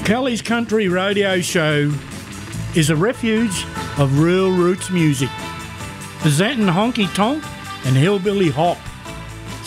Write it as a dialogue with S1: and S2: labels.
S1: Kelly's Country Radio Show is a refuge of real roots music, presenting honky tonk and hillbilly hop.